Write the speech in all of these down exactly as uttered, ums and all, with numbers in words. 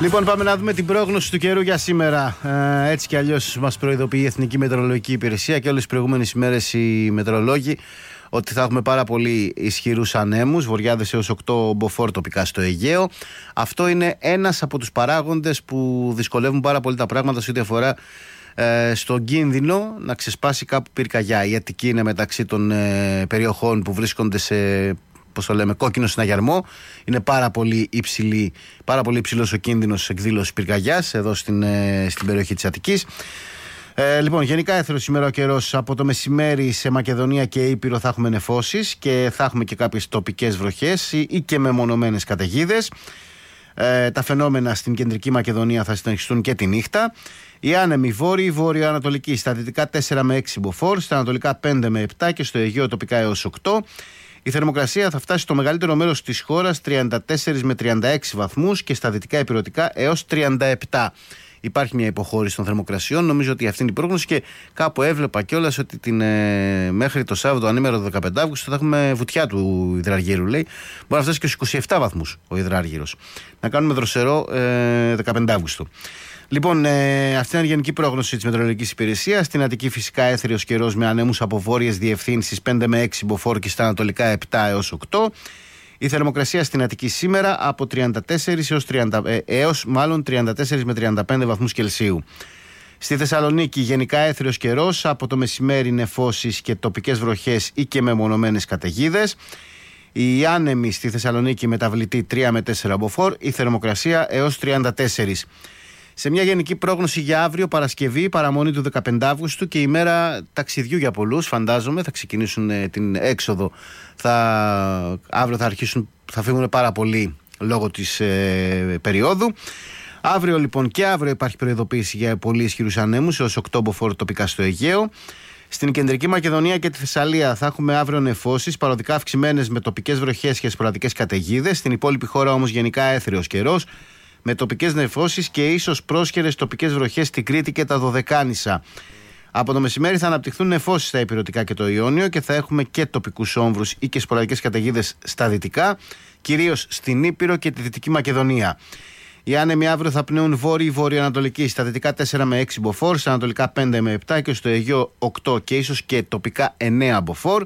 Λοιπόν, πάμε να δούμε την πρόγνωση του καιρού για σήμερα. Ε, έτσι κι αλλιώς μας προειδοποιεί η Εθνική Μετεωρολογική Υπηρεσία και όλες τις προηγούμενες ημέρες οι μετεωρολόγοι ότι θα έχουμε πάρα πολύ ισχυρούς ανέμους, βοριάδες έως οκτώ μποφόρ τοπικά στο Αιγαίο. Αυτό είναι ένας από τους παράγοντες που δυσκολεύουν πάρα πολύ τα πράγματα σε ό,τι αφορά ε, στον κίνδυνο να ξεσπάσει κάπου πυρκαγιά. Η Αττική είναι μεταξύ των ε, περιοχών που βρίσκονται σε, πώς το λέμε, κόκκινο συναγερμό. Είναι πάρα πολύ, υψηλή, πάρα πολύ υψηλός ο κίνδυνος εκδήλωσης πυρκαγιάς εδώ στην, ε, στην περιοχή της Αττικής. Ε, λοιπόν, γενικά έθρος σήμερα ο καιρός. Από το μεσημέρι σε Μακεδονία και Ήπειρο θα έχουμε νεφώσεις και θα έχουμε και κάποιες τοπικές βροχές ή, ή και μεμονωμένες καταιγίδες. Ε, τα φαινόμενα στην κεντρική Μακεδονία θα συνεχιστούν και τη νύχτα. Οι άνεμοι βόρειοι, βόρειο-ανατολικοί, στα δυτικά τέσσερα με έξι μποφόρ, στα ανατολικά πέντε με επτά και στο Αιγαίο τοπικά έως οκτώ. Η θερμοκρασία θα φτάσει στο μεγαλύτερο μέρος της χώρας τριάντα τέσσερα με τριάντα έξι βαθμούς και στα δυτικά ηπειρωτικά έως τριάντα επτά. Υπάρχει μια υποχώρηση των θερμοκρασιών. Νομίζω ότι αυτή είναι η πρόγνωση και κάπου έβλεπα κιόλας ότι την, ε, μέχρι το Σάββατο ανήμερο δεκαπέντε Αυγούστου θα έχουμε βουτιά του υδραργύρου, λέει. Μπορεί να φτάσει και στους είκοσι επτά βαθμούς ο υδράργυρος. Να κάνουμε δροσερό ε, δεκαπέντε Αυγούστου. Λοιπόν, ε, αυτή είναι η γενική πρόγνωση της Μετεωρολογικής Υπηρεσίας. Στην Αττική φυσικά έθριος καιρός με ανέμους από βόρειες διευθύνσεις πέντε με έξι μποφόρ και στα ανατολικά επτά έως οκτώ. Η θερμοκρασία στην Αττική σήμερα από τριάντα τέσσερα έως, τριάντα, ε, έως μάλλον τριάντα τέσσερα με τριάντα πέντε βαθμούς Κελσίου. Στη Θεσσαλονίκη γενικά έθριος καιρός, από το μεσημέρι νεφώσεις και τοπικές βροχές ή και μεμονωμένες καταιγίδες. Οι άνεμοι στη Θεσσαλονίκη μεταβλητή τρία με τέσσερα μποφόρ, η θερμοκρασία έως τριάντα τέσσερα. Σε μια γενική πρόγνωση για αύριο Παρασκευή, παραμονή του δεκαπέντε Αυγούστου και ημέρα ταξιδιού για πολλούς, φαντάζομαι. Θα ξεκινήσουν ε, την έξοδο. Θα, αύριο θα αρχίσουν, θα φύγουν πάρα πολλοί λόγω της ε, περίοδου. Αύριο λοιπόν και αύριο υπάρχει προειδοποίηση για πολύ ισχυρούς ανέμους έως οκτώ μποφόρ τοπικά στο Αιγαίο. Στην κεντρική Μακεδονία και τη Θεσσαλία θα έχουμε αύριο νεφώσεις, παροδικά αυξημένες με τοπικές βροχές και σποραδικές καταιγίδες. Στην υπόλοιπη χώρα όμως γενικά έθριος καιρός, με τοπικές νεφώσεις και ίσως πρόσχερες τοπικές βροχές στην Κρήτη και τα Δωδεκάνησα. Από το μεσημέρι θα αναπτυχθούν νεφώσεις στα Ηπειρωτικά και το Ιόνιο και θα έχουμε και τοπικούς όμβρους ή και σποραδικές καταιγίδες στα δυτικά, κυρίως στην Ήπειρο και τη Δυτική Μακεδονία. Οι άνεμοι αύριο θα πνέουν βόρειοι βορειοανατολικοί, στα δυτικά τέσσερα με έξι μποφόρ, στα ανατολικά πέντε με επτά και στο Αιγαίο οκτώ και ίσως και τοπικά εννέα μποφόρ.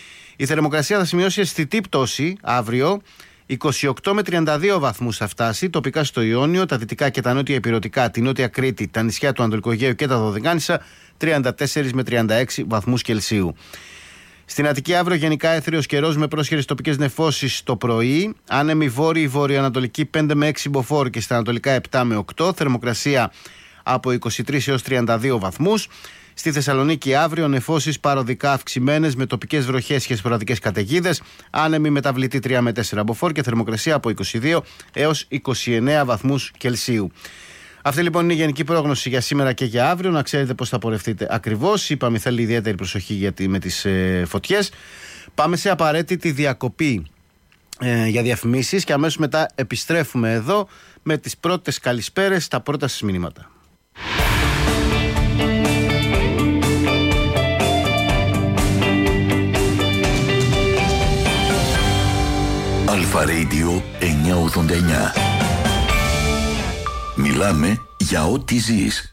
Η θερμοκρασία θα σημειώσει αισθητή πτώση αύριο. είκοσι οκτώ με τριάντα δύο βαθμούς θα φτάσει, τοπικά στο Ιόνιο, τα δυτικά και τα νότια Ηπειρωτικά, τη νότια Κρήτη, τα νησιά του Ανατολικού Αιγαίου και τα Δωδεκάνησα, τριάντα τέσσερα με τριάντα έξι βαθμούς Κελσίου. Στην Αττική αύριο γενικά έθριος καιρός με πρόσχερες τοπικές νεφώσεις το πρωί, άνεμοι βόρειοι βορειοανατολικοί πέντε με έξι μποφόρ και στα ανατολικά επτά με οκτώ, θερμοκρασία από είκοσι τρία έως τριάντα δύο βαθμούς. Στη Θεσσαλονίκη αύριο νεφώσεις παροδικά αυξημένες με τοπικές βροχές και σποραδικές καταιγίδες, άνεμοι μεταβλητή τρία με τέσσερα μποφόρ και θερμοκρασία από είκοσι δύο έως είκοσι εννέα βαθμούς Κελσίου. Αυτή λοιπόν είναι η γενική πρόγνωση για σήμερα και για αύριο. Να ξέρετε πώς θα πορευτείτε ακριβώς. Είπαμε θέλει ιδιαίτερη προσοχή γιατί με τις ε, φωτιές. Πάμε σε απαραίτητη διακοπή ε, για διαφημίσεις και αμέσως μετά επιστρέφουμε εδώ με τις πρώτες καλησπέρες, τα πρώτα σας μηνύματα. Αλφα Radio εννιακόσια ογδόντα εννιά. Μιλάμε για ό,τι ζεις.